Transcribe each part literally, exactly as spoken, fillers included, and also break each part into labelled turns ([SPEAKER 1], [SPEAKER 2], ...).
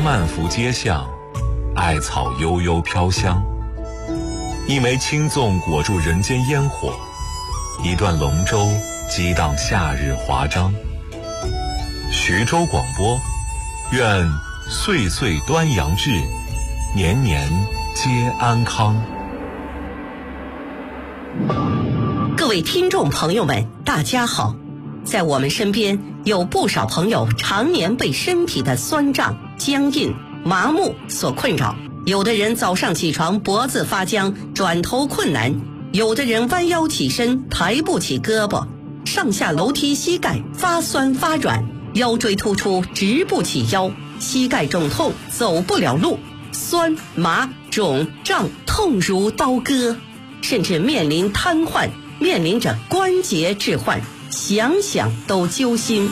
[SPEAKER 1] 漫拂街巷，艾草悠悠飘香。一枚青粽裹住人间烟火，一段龙舟激荡夏日华章。徐州广播，愿岁岁端阳至，年年皆安康。
[SPEAKER 2] 各位听众朋友们，大家好。在我们身边有不少朋友常年被身体的酸胀、僵硬、麻木所困扰，有的人早上起床脖子发僵，转头困难，有的人弯腰起身抬不起胳膊，上下楼梯膝盖发酸发软，腰椎突出直不起腰，膝盖肿痛走不了路，酸麻肿胀痛如刀割，甚至面临瘫痪，面临着关节置换，想想都揪心。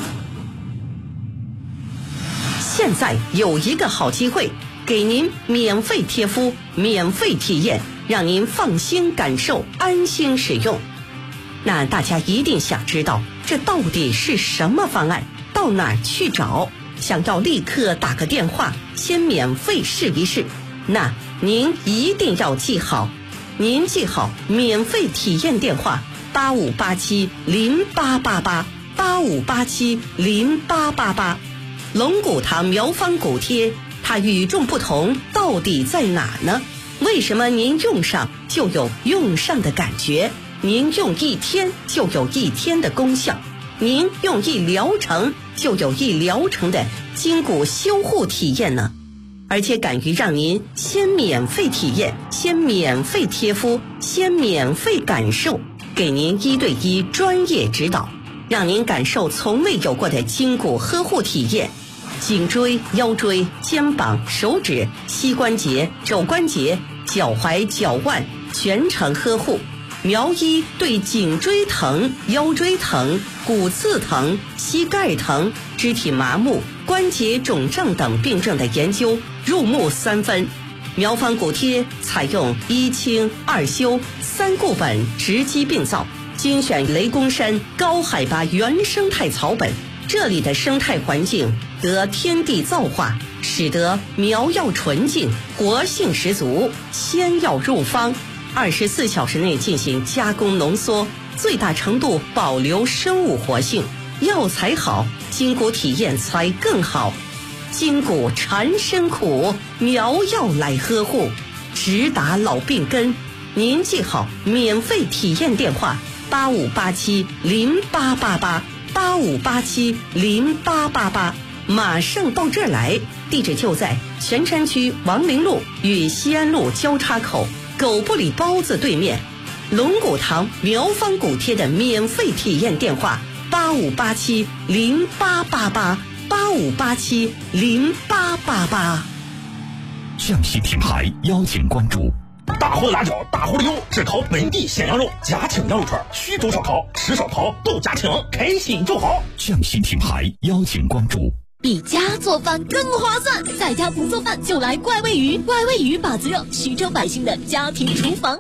[SPEAKER 2] 现在有一个好机会，给您免费贴敷，免费体验，让您放心感受，安心使用。那大家一定想知道，这到底是什么方案？到哪儿去找？想要立刻打个电话，先免费试一试。那您一定要记好，您记好免费体验电话八五八七零八八八八五八七零八八八。龙骨堂苗方骨贴，它与众不同到底在哪呢？为什么您用上就有用上的感觉？您用一天就有一天的功效，您用一疗程就有一疗程的筋骨修护体验呢？而且敢于让您先免费体验，先免费贴敷，先免费感受，给您一对一专业指导，让您感受从未有过的筋骨呵护体验。颈椎、腰椎、肩膀、手指、膝关节、肘关节、脚踝、脚腕全程呵护。苗医对颈椎疼、腰椎疼、骨刺疼、膝盖疼、肢体麻木、关节肿胀等病症的研究入木三分。苗方骨贴采用一清二修三固本直击病灶，精选雷公山高海拔原生态草本，这里的生态环境得天地造化，使得苗药纯净，活性十足，仙药入方，二十四小时内进行加工浓缩，最大程度保留生物活性。药材好，筋骨体验才更好。筋骨缠身苦，苗药来呵护，直达老病根。您记好免费体验电话八五八七零八八八八五八七零八八八，马上到这儿来。地址就在泉山区王陵路与西安路交叉口狗不理包子对面。龙骨堂苗方骨贴的免费体验电话八五八七零八八八八五八七零八八八。
[SPEAKER 3] 向西品牌邀请关注。
[SPEAKER 4] 大货的辣椒，大货的油，只烤本地鲜羊肉，家庭羊肉串，徐州烧烤，吃烧烤都家庭，开心就好。
[SPEAKER 3] 向西品牌邀请关注。
[SPEAKER 5] 比家做饭更划算，在家不做饭就来怪味鱼，怪味鱼把子肉，徐州百姓的家庭厨房。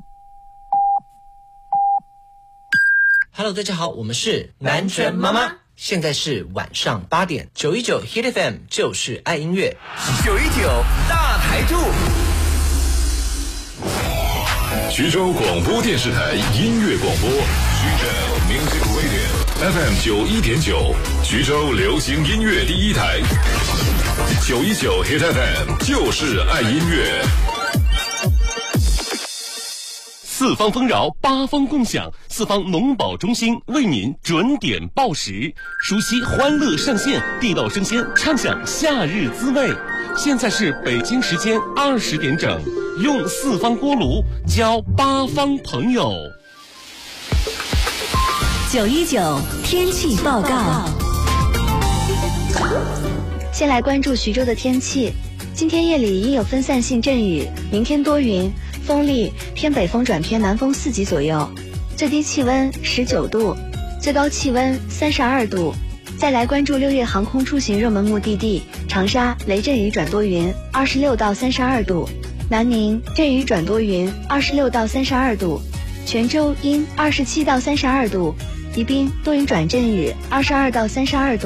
[SPEAKER 6] Hello， 大家好，我们是南拳妈妈。现在是晚上八点，九一九 Hit F M 就是爱音乐，
[SPEAKER 7] 九一九大台柱。
[SPEAKER 1] 徐州广播电视台音乐广播，徐州 Music Radio F M 九一点九，徐州流行音乐第一台，九一九 Hit F M 就是爱音乐。
[SPEAKER 8] 四方丰饶，八方共享，四方农保中心为您准点报时，熟悉欢乐上线，地道生鲜，畅享夏日滋味。现在是北京时间二十点整，用四方锅炉交八方朋友。
[SPEAKER 5] 九一九天气报告。
[SPEAKER 9] 先来关注徐州的天气，今天夜里阴有分散性阵雨，明天多云，风力偏北风转偏南风四级左右，最低气温十九度，最高气温三十二度。再来关注六月航空出行热门目的地长沙，雷阵雨转多云，二十六到三十二度；南宁阵雨转多云，二十六到三十二度；泉州阴，二十七到三十二度；宜宾多云转阵雨，二十二到三十二度。